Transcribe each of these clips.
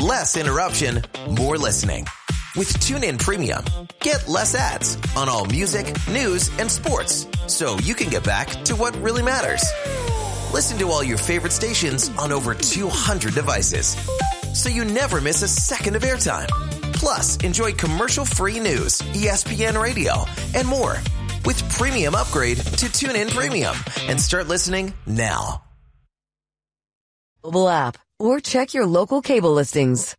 Less interruption, more listening. With TuneIn Premium, get less ads on all music, news, and sports, so you can get back to what really matters. Listen to all your favorite stations on over 200 devices, so you never miss a second of airtime. Plus, enjoy commercial-free news, ESPN Radio, and more. With Premium Upgrade to TuneIn Premium, and start listening now. Mobile app, or check your local cable listings.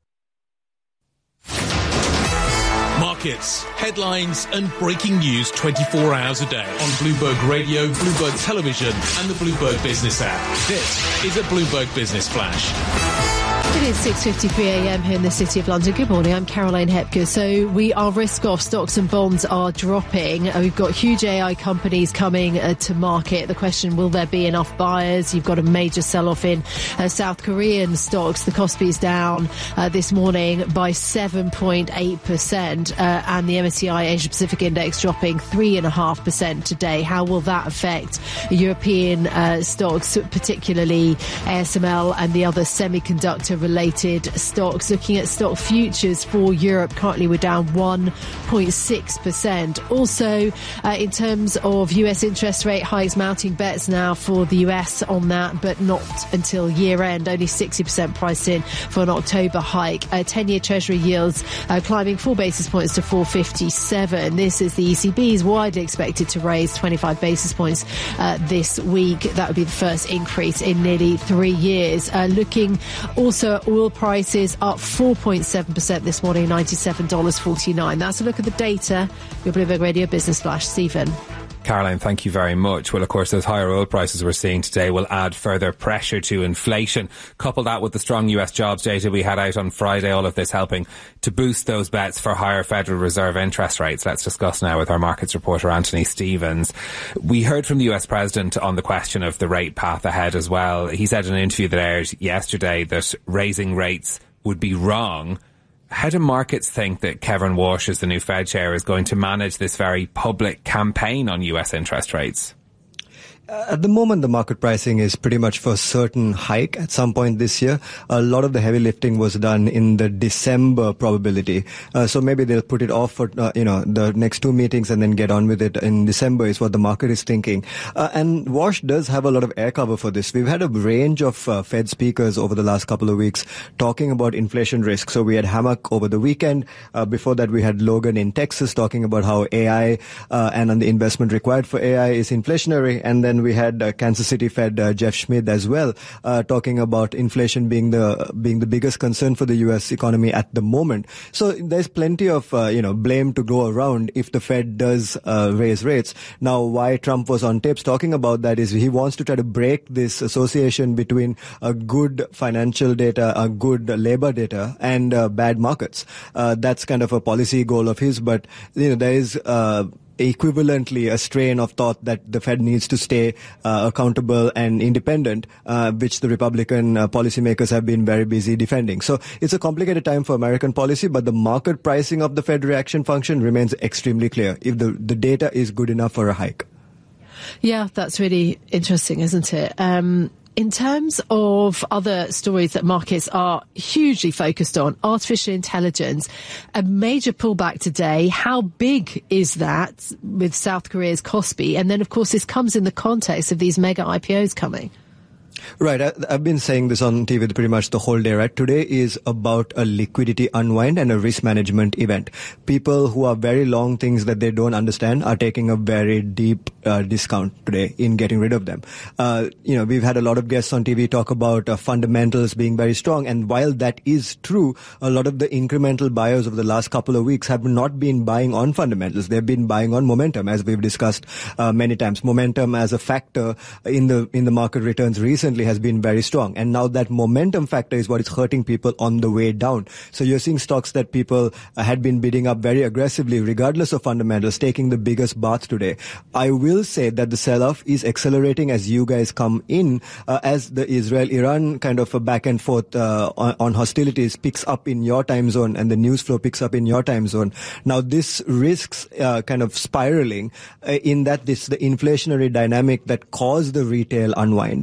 Markets, headlines and breaking news 24 hours a day on Bloomberg Radio, Bloomberg Television and the Bloomberg Business app. This is a Bloomberg Business Flash. It is 6:53am here in the City of London. Good morning, I'm Caroline Hepker. So we are risk off. Stocks and bonds are dropping. We've got huge AI companies coming to market. The question, will there be enough buyers? You've got a major sell-off in South Korean stocks. The Kospi is down this morning by 7.8%, and the MSCI Asia Pacific Index dropping 3.5% today. How will that affect European stocks, particularly ASML and the other semiconductor-related stocks? Looking at stock futures for Europe, currently we're down 1.6%. Also, in terms of US interest rate hikes, mounting bets now for the US on that, but not until year end. Only 60% priced in for an October hike. 10-year Treasury yields climbing 4 basis points to 4.57. This is the ECB's widely expected to raise 25 basis points this week. That would be the first increase in nearly 3 years. Looking also at oil prices, up 4.7% this morning, $97.49. That's a look at the data. Your Bloomberg Radio Business Flash. Stephen. Caroline, thank you very much. Well, of course, those higher oil prices we're seeing today will add further pressure to inflation. Couple that with the strong US jobs data we had out on Friday, all of this helping to boost those bets for higher Federal Reserve interest rates. Let's discuss now with our markets reporter, Anthony Stevens. We heard from the US President on the question of the rate path ahead as well. He said in an interview that aired yesterday that raising rates would be wrong. How do markets think that Kevin Walsh, as the new Fed chair, is going to manage this very public campaign on US interest rates? At the moment, the market pricing is pretty much for a certain hike at some point this year. A lot of the heavy lifting was done in the December probability. So maybe they'll put it off for, the next 2 meetings and then get on with it in December is what the market is thinking. And Walsh does have a lot of air cover for this. We've had a range of Fed speakers over the last couple of weeks talking about inflation risk. So we had Hammack over the weekend. Before that, we had Logan in Texas talking about how AI and on the investment required for AI is inflationary. And then we had Kansas City Fed Jeff Schmidt as well, talking about inflation being the biggest concern for the U.S. economy at the moment. So there's plenty of blame to go around if the Fed does raise rates. Now, why Trump was on tapes talking about that is he wants to try to break this association between a good financial data, a good labor data, and bad markets. That's kind of a policy goal of his, but there is equivalently a strain of thought that the Fed needs to stay accountable and independent, which the Republican policymakers have been very busy defending. So it's a complicated time for American policy, but the market pricing of the Fed reaction function remains extremely clear if the data is good enough for a hike. Yeah, that's really interesting, isn't it? In terms of other stories that markets are hugely focused on, artificial intelligence, a major pullback today. How big is that with South Korea's Kospi? And then, of course, this comes in the context of these mega IPOs coming. Right. I've been saying this on TV pretty much the whole day, right? Today is about a liquidity unwind and a risk management event. People who are very long things that they don't understand are taking a very deep discount today in getting rid of them. We've had a lot of guests on TV talk about fundamentals being very strong. And while that is true, a lot of the incremental buyers over the last couple of weeks have not been buying on fundamentals. They've been buying on momentum, as we've discussed many times. Momentum as a factor in the market returns recently has been very strong. And now that momentum factor is what is hurting people on the way down. So you're seeing stocks that people had been bidding up very aggressively, regardless of fundamentals, taking the biggest bath today. I will say that the sell-off is accelerating as you guys come in, as the Israel-Iran kind of a back and forth on hostilities picks up in your time zone and the news flow picks up in your time zone. Now this risks kind of spiraling in that the inflationary dynamic that caused the retail unwind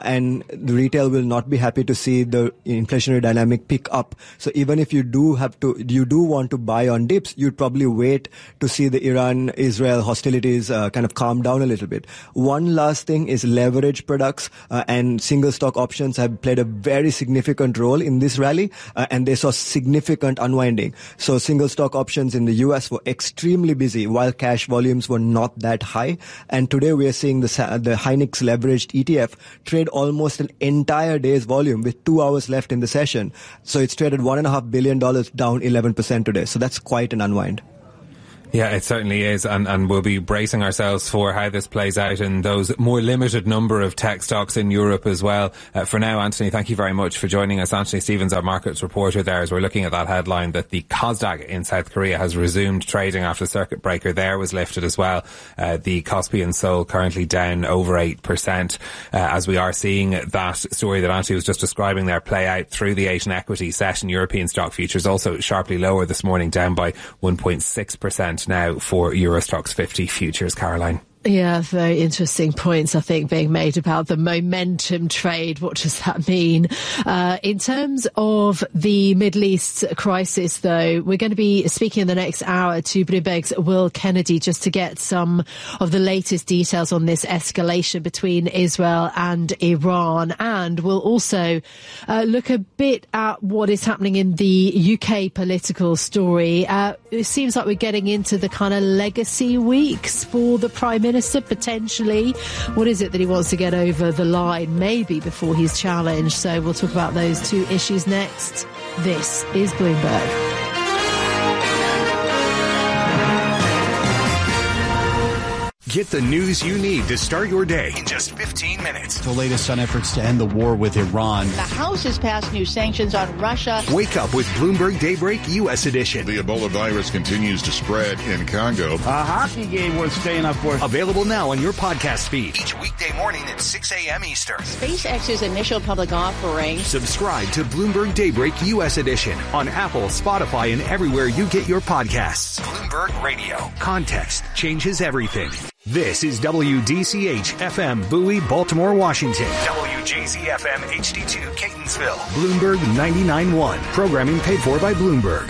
and the retail will not be happy to see the inflationary dynamic pick up. So even if you do want to buy on dips, you'd probably wait to see the Iran-Israel hostilities kind of calm down a little bit. One last thing is leverage products and single stock options have played a very significant role in this rally, and they saw significant unwinding. So single stock options in the US were extremely busy while cash volumes were not that high. And today we are seeing the Hynix leveraged ETF trade almost an entire day's volume with 2 hours left in the session. So it's traded $1.5 billion, down 11% today. So that's quite an unwind. Yeah, it certainly is, and we'll be bracing ourselves for how this plays out in those more limited number of tech stocks in Europe as well. For now, Anthony, thank you very much for joining us. Anthony Stevens, our markets reporter there, as we're looking at that headline that the Kosdaq in South Korea has resumed trading after the circuit breaker there was lifted as well. The Kospi and Seoul currently down over 8%, as we are seeing that story that Anthony was just describing there play out through the Asian equity session. European stock futures also sharply lower this morning, down by 1.6%. Now for Euro Stoxx 50 futures, Caroline. Yeah, very interesting points, I think, being made about the momentum trade. What does that mean? In terms of the Middle East crisis, though, we're going to be speaking in the next hour to Bloomberg's Will Kennedy just to get some of the latest details on this escalation between Israel and Iran. And we'll also look a bit at what is happening in the UK political story. It seems like we're getting into the kind of legacy weeks for the Prime Minister, potentially. What is it that he wants to get over the line, maybe before he's challenged? So we'll talk about those two issues next. This is Bloomberg. Get the news you need to start your day in just 15 minutes. The latest on efforts to end the war with Iran. The House has passed new sanctions on Russia. Wake up with Bloomberg Daybreak U.S. edition. The Ebola virus continues to spread in Congo. A hockey game worth staying up for. Available now on your podcast feed. Each weekday morning at 6 a.m. Eastern. SpaceX's initial public offering. Subscribe to Bloomberg Daybreak U.S. edition on Apple, Spotify, and everywhere you get your podcasts. Bloomberg Radio. Context changes everything. This is WDCH FM Bowie, Baltimore, Washington. WJZ FM HD2 Catonsville. Bloomberg 99.1. Programming paid for by Bloomberg.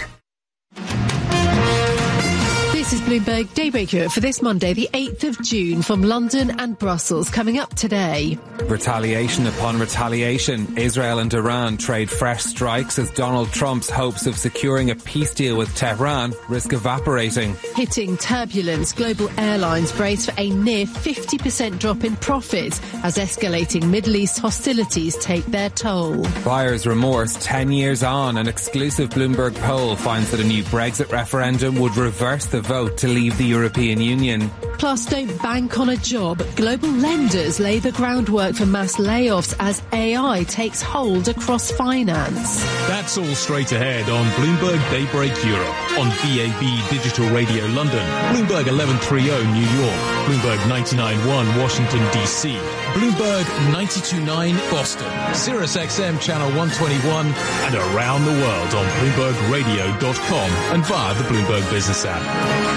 This is Bloomberg Daybreak Europe for this Monday, the 8th of June, from London and Brussels. Coming up today. Retaliation upon retaliation. Israel and Iran trade fresh strikes as Donald Trump's hopes of securing a peace deal with Tehran risk evaporating. Hitting turbulence, global airlines brace for a near 50% drop in profits as escalating Middle East hostilities take their toll. Buyer's remorse 10 years on. An exclusive Bloomberg poll finds that a new Brexit referendum would reverse the vote to leave the European Union. Plus, don't bank on a job. Global lenders lay the groundwork for mass layoffs as AI takes hold across finance. That's all straight ahead on Bloomberg Daybreak Europe, on DAB Digital Radio London, Bloomberg 1130 New York, Bloomberg 99.1 Washington DC, Bloomberg 92.9 Boston, Sirius XM Channel 121, and around the world on BloombergRadio.com and via the Bloomberg Business app.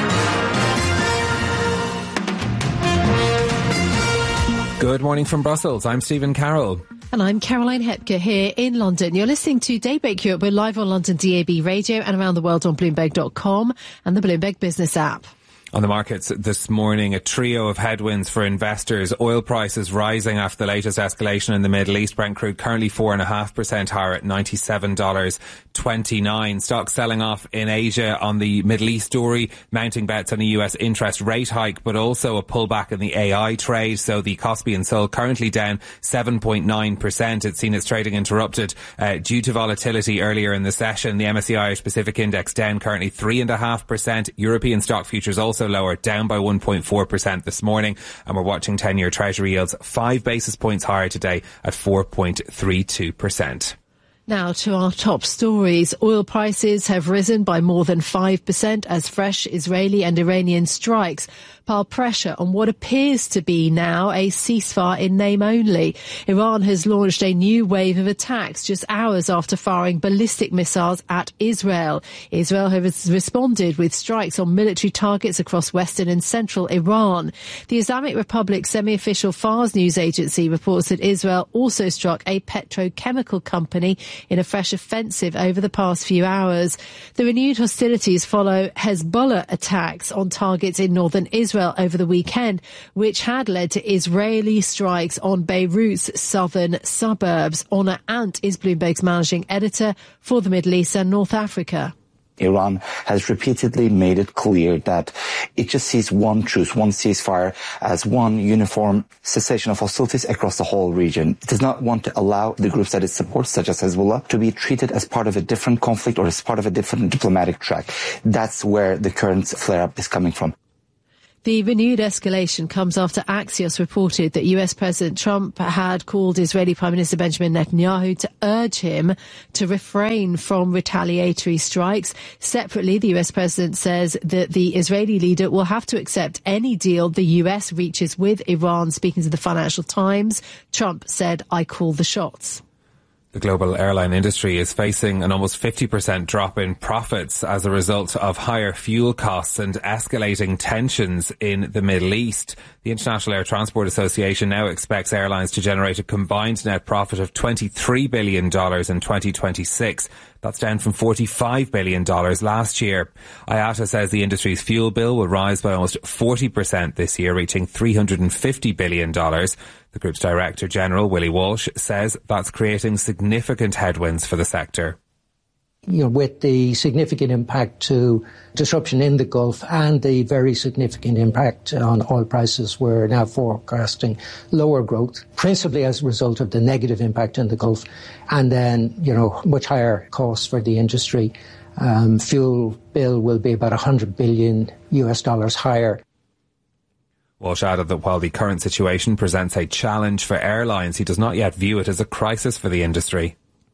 Good morning from Brussels. I'm Stephen Carroll. And I'm Caroline Hepker here in London. You're listening to Daybreak Europe. We're live on London DAB Radio and around the world on Bloomberg.com and the Bloomberg Business app. On the markets this morning, a trio of headwinds for investors. Oil prices rising after the latest escalation in the Middle East. Brent crude currently 4.5% higher at $97.29. Stocks selling off in Asia on the Middle East story. Mounting bets on a US interest rate hike, but also a pullback in the AI trade. So the Kospi and Seoul currently down 7.9%. It's seen its trading interrupted due to volatility earlier in the session. The MSCI Irish Pacific Index down currently 3.5%. European stock futures also lower, down by 1.4% this morning, and we're watching 10-year Treasury yields 5 basis points higher today at 4.32%. Now to our top stories. Oil prices have risen by more than 5% as fresh Israeli and Iranian strikes pile pressure on what appears to be now a ceasefire in name only. Iran has launched a new wave of attacks just hours after firing ballistic missiles at Israel. Israel has responded with strikes on military targets across western and central Iran. The Islamic Republic's semi-official Fars news agency reports that Israel also struck a petrochemical company in a fresh offensive over the past few hours. The renewed hostilities follow Hezbollah attacks on targets in northern Israel over the weekend, which had led to Israeli strikes on Beirut's southern suburbs. Honor Ant is Bloomberg's managing editor for the Middle East and North Africa. Iran has repeatedly made it clear that it just sees one truce, one ceasefire as one uniform cessation of hostilities across the whole region. It does not want to allow the groups that it supports, such as Hezbollah, to be treated as part of a different conflict or as part of a different diplomatic track. That's where the current flare-up is coming from. The renewed escalation comes after Axios reported that US President Trump had called Israeli Prime Minister Benjamin Netanyahu to urge him to refrain from retaliatory strikes. Separately, the US President says that the Israeli leader will have to accept any deal the US reaches with Iran. Speaking to the Financial Times, Trump said, "I call the shots." The global airline industry is facing an almost 50% drop in profits as a result of higher fuel costs and escalating tensions in the Middle East. The International Air Transport Association now expects airlines to generate a combined net profit of $23 billion in 2026. That's down from $45 billion last year. IATA says the industry's fuel bill will rise by almost 40% this year, reaching $350 billion. The group's Director General, Willie Walsh, says that's creating significant headwinds for the sector. With the significant impact to disruption in the Gulf and the very significant impact on oil prices, we're now forecasting lower growth, principally as a result of the negative impact in the Gulf, and then, much higher costs for the industry. Fuel bill will be about $100 billion higher. Walsh added that while the current situation presents a challenge for airlines, he does not yet view it as a crisis for the industry.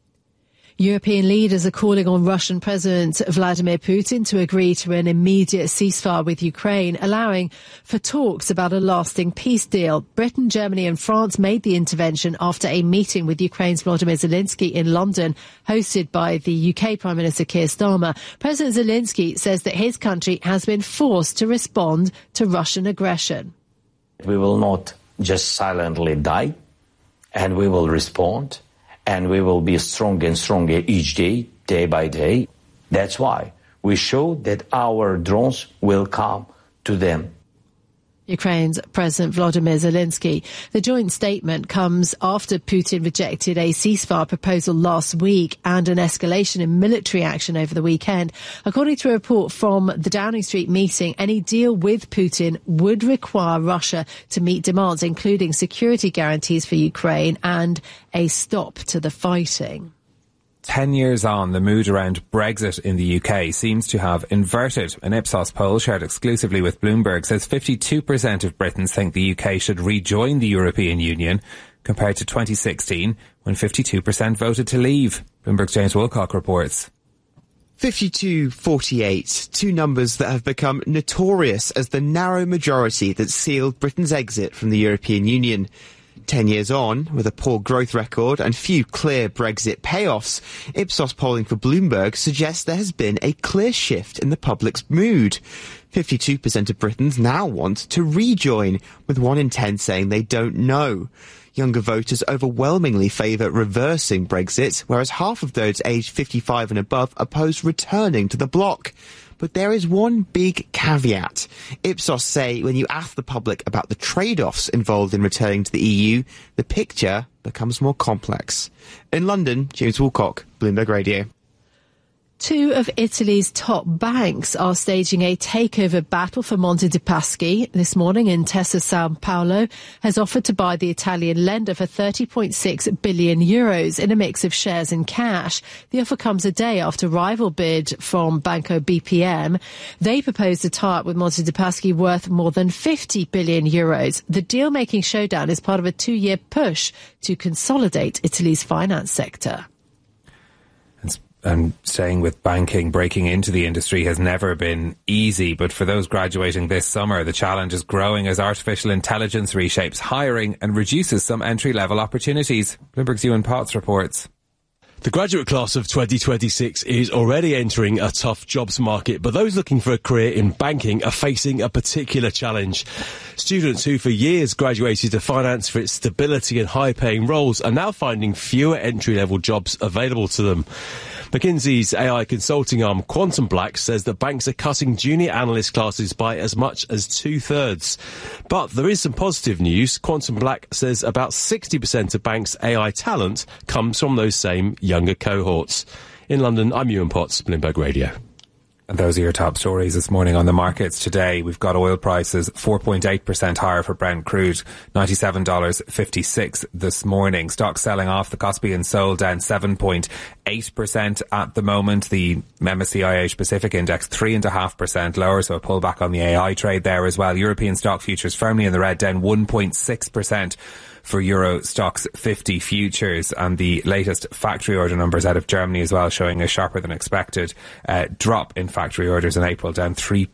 European leaders are calling on Russian President Vladimir Putin to agree to an immediate ceasefire with Ukraine, allowing for talks about a lasting peace deal. Britain, Germany and France made the intervention after a meeting with Ukraine's Volodymyr Zelensky in London, hosted by the UK Prime Minister Keir Starmer. President Zelensky says that his country has been forced to respond to Russian aggression. We will not just silently die, and we will respond. And we will be stronger and stronger each day, day by day. That's why we show that our drones will come to them. Ukraine's President Volodymyr Zelensky. The joint statement comes after Putin rejected a ceasefire proposal last week and an escalation in military action over the weekend. According to a report from the Downing Street meeting, any deal with Putin would require Russia to meet demands, including security guarantees for Ukraine and a stop to the fighting. 10 years on, the mood around Brexit in the UK seems to have inverted. An Ipsos poll shared exclusively with Bloomberg says 52% of Britons think the UK should rejoin the European Union, compared to 2016, when 52% voted to leave. Bloomberg's James Wilcock reports. 52-48, two numbers that have become notorious as the narrow majority that sealed Britain's exit from the European Union. 10 years on, with a poor growth record and few clear Brexit payoffs, Ipsos polling for Bloomberg suggests there has been a clear shift in the public's mood. 52% of Britons now want to rejoin, with 1 in 10 saying they don't know. Younger voters overwhelmingly favour reversing Brexit, whereas half of those aged 55 and above oppose returning to the bloc. But there is one big caveat. Ipsos say when you ask the public about the trade-offs involved in returning to the EU, the picture becomes more complex. In London, James Woolcock, Bloomberg Radio. Two of Italy's top banks are staging a takeover battle for Monte dei Paschi. This morning, Intesa Sanpaolo has offered to buy the Italian lender for €30.6 billion in a mix of shares and cash. The offer comes a day after a rival bid from Banco BPM. They proposed a tie-up with Monte dei Paschi worth more than €50 billion. The deal-making showdown is part of a 2-year push to consolidate Italy's finance sector. and staying with banking, breaking into the industry has never been easy. But for those graduating this summer, the challenge is growing as artificial intelligence reshapes hiring and reduces some entry-level opportunities. Bloomberg's Ewan Potts reports. The graduate class of 2026 is already entering a tough jobs market, but those looking for a career in banking are facing a particular challenge. Students who for years graduated to finance for its stability and high-paying roles are now finding fewer entry-level jobs available to them. McKinsey's AI consulting arm Quantum Black says that banks are cutting junior analyst classes by as much as 2/3. But there is some positive news. Quantum Black says about 60% of banks' AI talent comes from those same younger cohorts. In London, I'm Ewan Potts, Bloomberg Radio. And those are your top stories this morning on the markets today. We've got oil prices 4.8% higher for Brent crude, $97.56 this morning. Stocks selling off. The Kospi and Seoul down 7.8% at the moment. The MSCI Asia Pacific Index 3.5% lower, so a pullback on the AI trade there as well. European stock futures firmly in the red, down 1.6%. for Euro Stoxx 50 futures, and the latest factory order numbers out of Germany as well showing a sharper than expected drop in factory orders in April, down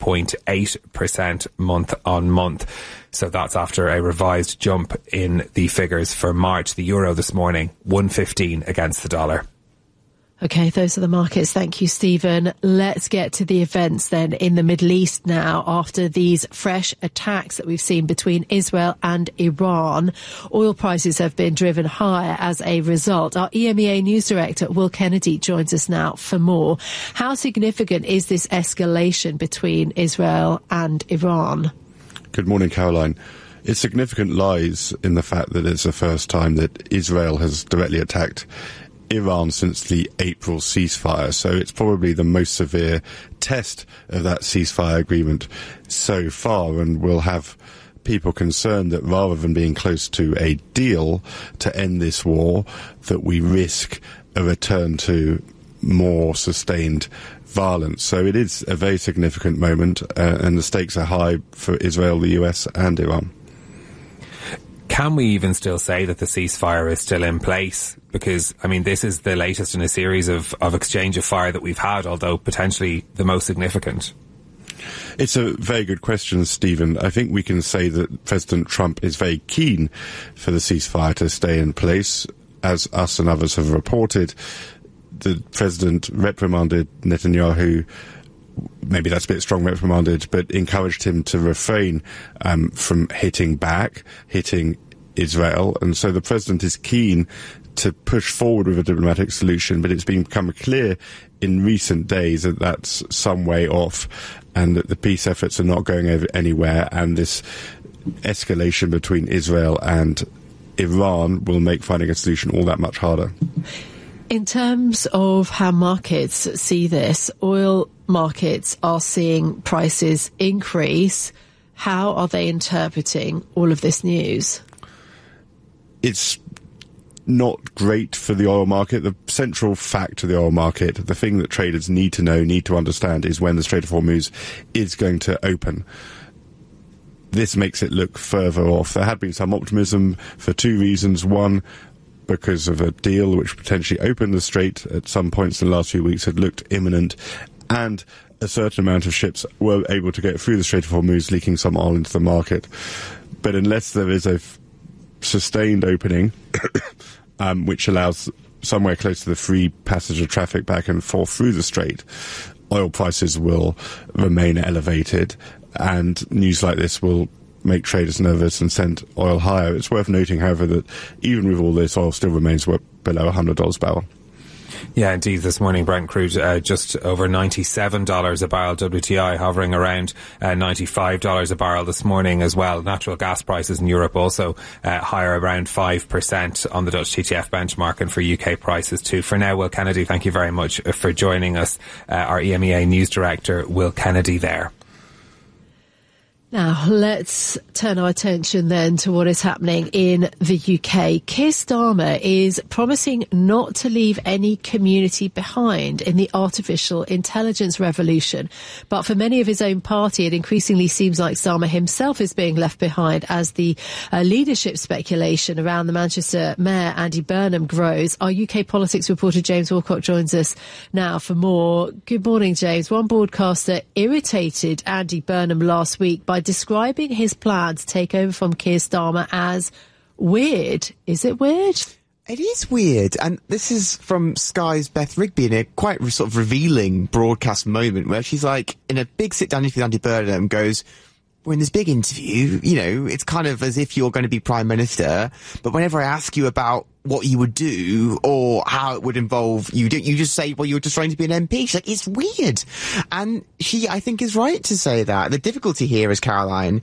3.8% month on month. So that's after a revised jump in the figures for March. The euro this morning, 1.15 against the dollar. Okay, those are the markets. Thank you, Stephen. Let's get to the events then in the Middle East now. After these fresh attacks that we've seen between Israel and Iran, oil prices have been driven higher as a result. Our EMEA News Director, Will Kennedy, joins us now for more. How significant is this escalation between Israel and Iran? Good morning, Caroline. Its significance lies in the fact that it's the first time that Israel has directly attacked Iran since the April ceasefire, so it's probably the most severe test of that ceasefire agreement so far, and will have people concerned that rather than being close to a deal to end this war, that we risk a return to more sustained violence. So it is a very significant moment, and the stakes are high for Israel, the US and Iran. Can we even still say that the ceasefire is still in place? Because, I mean, this is the latest in a series of exchange of fire that we've had, although potentially the most significant. It's a very good question, Stephen. I think we can say that President Trump is very keen for the ceasefire to stay in place. As us and others have reported, the president reprimanded Netanyahu. Maybe that's a bit strong, reprimanded, but encouraged him to refrain from hitting back, hitting Israel. And so the president is keen to push forward with a diplomatic solution, but it's become clear in recent days that that's some way off, and that the peace efforts are not going anywhere, and this escalation between Israel and Iran will make finding a solution all that much harder. In terms of how markets see this, oil markets are seeing prices increase. How are they interpreting all of this news? It's not great for the oil market. The central fact to the oil market, the thing that traders need to know, need to understand, is when the Strait of Hormuz is going to open. This makes it look further off. There had been some optimism for two reasons. One, because of a deal which potentially opened the strait at some points in the last few weeks had looked imminent, and a certain amount of ships were able to get through the Strait of Hormuz, leaking some oil into the market. But unless there is a sustained opening, which allows somewhere close to the free passage of traffic back and forth through the strait, oil prices will remain elevated, and news like this will make traders nervous and send oil higher. It's worth noting, however, that even with all this, oil still remains below $100 a barrel. Yeah, indeed. This morning, Brent crude just over $97 a barrel. WTI hovering around $95 a barrel this morning as well. Natural gas prices in Europe also higher, around 5% on the Dutch TTF benchmark, and for UK prices too. For now, Will Kennedy, thank you very much for joining us. Our EMEA News Director, Will Kennedy there. Now, let's turn our attention then to what is happening in the UK. Keir Starmer is promising not to leave any community behind in the artificial intelligence revolution. But for many of his own party, it increasingly seems like Starmer himself is being left behind as the leadership speculation around the Manchester Mayor Andy Burnham grows. Our UK politics reporter James Walcott joins us now for more. Good morning, James. One broadcaster irritated Andy Burnham last week by describing his plan to take over from Keir Starmer as weird. Is it weird? It is weird, and this is from Sky's Beth Rigby in a quite sort of revealing broadcast moment where she's like, in a big sit-down interview with Andy Burnham, goes, we're in this big interview, you know, it's kind of as if you're going to be Prime Minister, but whenever I ask you about what you would do or how it would involve you just say, well, you're just trying to be an MP. She's like, it's weird. And she, I think, is right to say that. The difficulty here is, Caroline,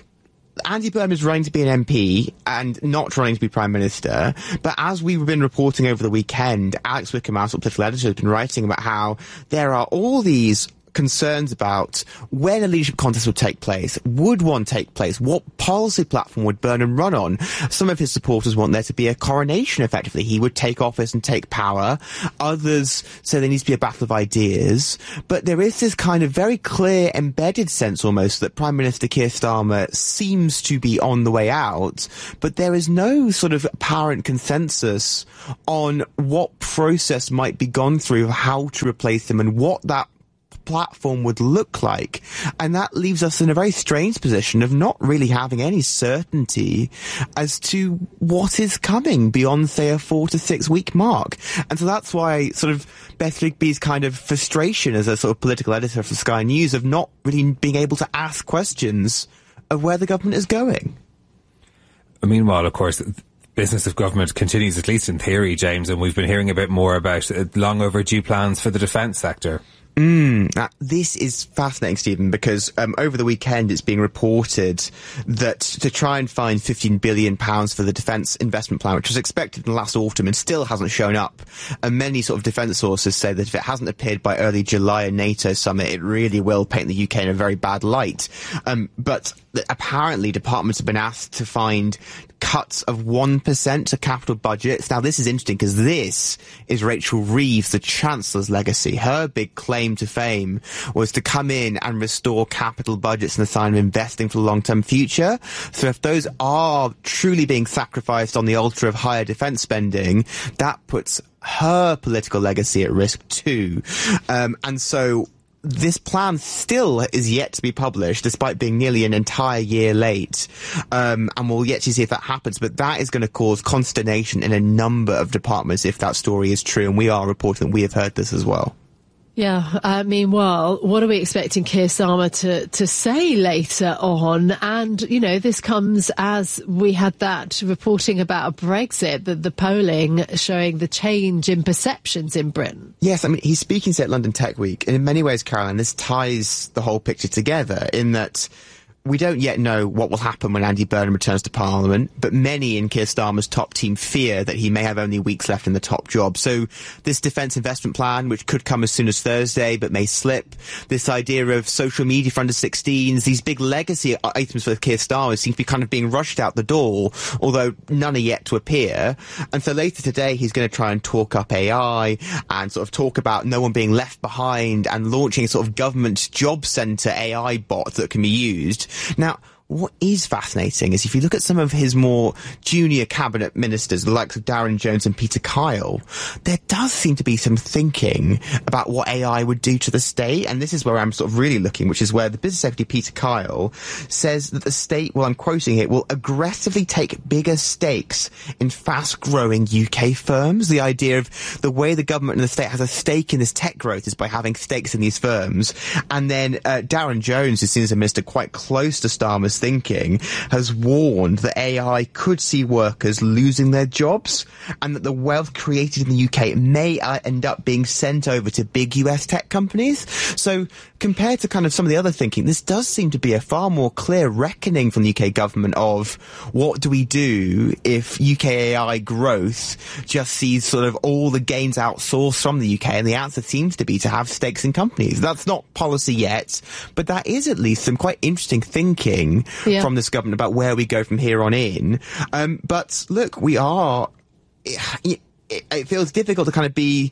Andy Burnham is running to be an MP and not running to be Prime Minister. But as we've been reporting over the weekend, Alex Wickham, our political editor, has been writing about how there are all these concerns about when a leadership contest would take place. Would one take place? What policy platform would Burnham run on? Some of his supporters want there to be a coronation, effectively. He would take office and take power. Others say there needs to be a battle of ideas. But there is this kind of very clear, embedded sense almost that Prime Minister Keir Starmer seems to be on the way out, but there is no sort of apparent consensus on what process might be gone through, how to replace him, and what that platform would look like. And that leaves us in a very strange position of not really having any certainty as to what is coming beyond, say, a 4 to 6 week mark. And so that's why sort of Beth Rigby's kind of frustration as a sort of political editor for Sky News of not really being able to ask questions of where the government is going. Meanwhile, of course, business of government continues, at least in theory, James, and we've been hearing a bit more about long overdue plans for the defence sector. This is fascinating, Stephen, because over the weekend it's being reported that to try and find £15 billion for the defence investment plan, which was expected in last autumn and still hasn't shown up, and many sort of defence sources say that if it hasn't appeared by early July at NATO summit, it really will paint the UK in a very bad light. But apparently departments have been asked to find cuts of 1% to capital budgets. Now, this is interesting because this is Rachel Reeves, the Chancellor's legacy. Her big claim to fame was to come in and restore capital budgets and a sign of investing for the long-term future. So if those are truly being sacrificed on the altar of higher defence spending, that puts her political legacy at risk too. And so this plan still is yet to be published, despite being nearly an entire year late. And we'll yet to see if that happens. But that is going to cause consternation in a number of departments if that story is true. And we are reporting that we have heard this as well. Yeah, meanwhile, what are we expecting Keir Starmer to say later on? And, you know, this comes as we had that reporting about Brexit, the polling showing the change in perceptions in Britain. Yes, I mean, he's speaking at London Tech Week. And in many ways, Caroline, this ties the whole picture together in that we don't yet know what will happen when Andy Burnham returns to Parliament, but many in Keir Starmer's top team fear that he may have only weeks left in the top job. So this defence investment plan, which could come as soon as Thursday but may slip, this idea of social media for under 16s, these big legacy items for Keir Starmer seem to be kind of being rushed out the door, although none are yet to appear. And so later today he's going to try and talk up AI and sort of talk about no one being left behind and launching a sort of government job centre AI bot that can be used. Now, what is fascinating is if you look at some of his more junior cabinet ministers, the likes of Darren Jones and Peter Kyle, there does seem to be some thinking about what AI would do to the state. And this is where I'm sort of really looking, which is where the Business Secretary Peter Kyle says that the state, well, I'm quoting here, will aggressively take bigger stakes in fast-growing UK firms. The idea of the way the government and the state has a stake in this tech growth is by having stakes in these firms. And then Darren Jones, who seems a minister quite close to Starmer, was thinking, has warned that AI could see workers losing their jobs and that the wealth created in the UK may end up being sent over to big US tech companies. So compared to kind of some of the other thinking, this does seem to be a far more clear reckoning from the UK government of what do we do if UK AI growth just sees sort of all the gains outsourced from the UK, and the answer seems to be to have stakes in companies. That's not policy yet, but that is at least some quite interesting thinking from this government about where we go from here on in. But look, we are... It feels difficult to kind of be...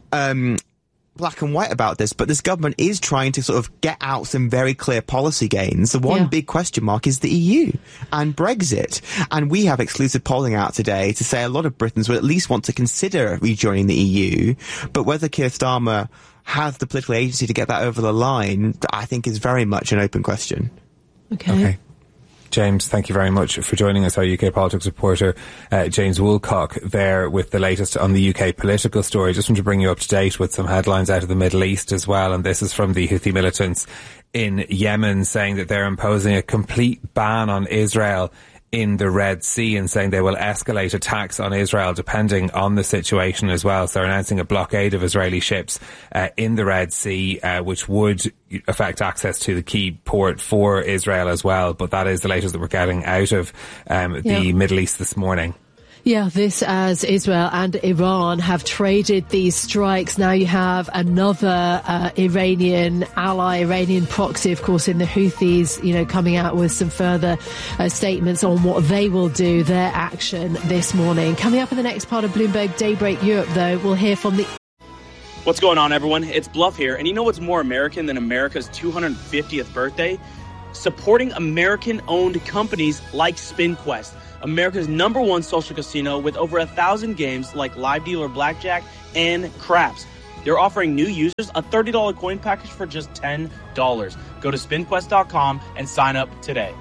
black and white about this, but this government is trying to sort of get out some very clear policy gains. The one big question mark is the EU and Brexit. And we have exclusive polling out today to say a lot of Britons would at least want to consider rejoining the EU, but whether Keir Starmer has the political agency to get that over the line, I think is very much an open question. Okay. James, thank you very much for joining us, our UK politics reporter, James Woolcock, there with the latest on the UK political story. Just want to bring you up to date with some headlines out of the Middle East as well, and this is from the Houthi militants in Yemen saying that they're imposing a complete ban on Israel in the Red Sea and saying they will escalate attacks on Israel depending on the situation as well. So they're announcing a blockade of Israeli ships in the Red Sea, which would affect access to the key port for Israel as well. But that is the latest that we're getting out of the Middle East this morning. Yeah, this as Israel and Iran have traded these strikes. Now you have another Iranian ally, Iranian proxy, of course, in the Houthis, coming out with some further statements on what they will do, their action this morning. Coming up in the next part of Bloomberg Daybreak Europe, though, we'll hear from the... What's going on, everyone? It's Bluff here. And you know what's more American than America's 250th birthday? Supporting American-owned companies like SpinQuest, America's #1 social casino with over 1,000 games like Live Dealer Blackjack and Craps. They're offering new users a $30 coin package for just $10. Go to SpinQuest.com and sign up today.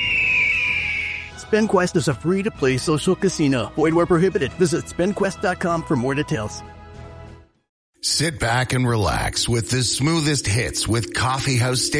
SpinQuest is a free-to-play social casino. Void where prohibited. Visit SpinQuest.com for more details. Sit back and relax with the smoothest hits with Coffee House Station.